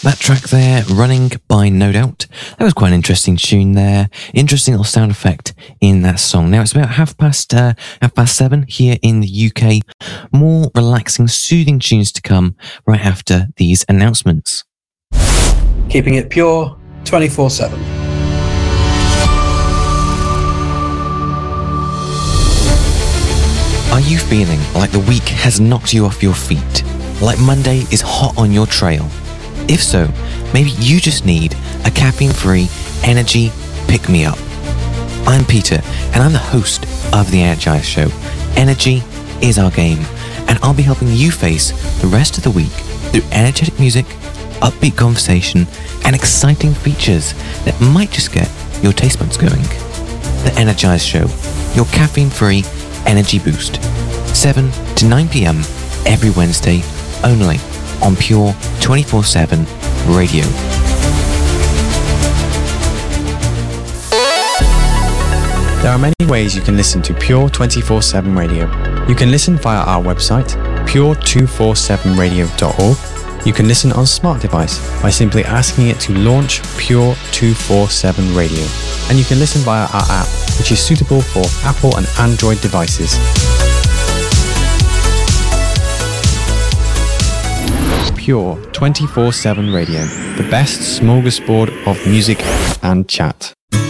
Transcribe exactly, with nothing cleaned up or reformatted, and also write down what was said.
That track there, Running by No Doubt. That was quite an interesting tune there. Interesting little sound effect in that song. Now it's about half past uh, half past seven here in the U K. More relaxing, soothing tunes to come right after these announcements. Keeping it pure twenty-four seven. Are you feeling like the week has knocked you off your feet? Like Monday is hot on your trail? If so, maybe you just need a caffeine-free energy pick-me-up. I'm Peter, and I'm the host of The Energize Show. Energy is our game, and I'll be helping you face the rest of the week through energetic music, upbeat conversation, and exciting features that might just get your taste buds going. The Energize Show, your caffeine-free energy boost. seven to nine p.m. every Wednesday, only on Pure twenty-four seven Radio. There are many ways you can listen to Pure twenty-four seven Radio. You can listen via our website, pure two forty-seven radio dot org. You can listen on a smart device by simply asking it to launch Pure two forty-seven Radio. And you can listen via our app, which is suitable for Apple and Android devices. Pure twenty-four seven Radio, the best smorgasbord of music and chat.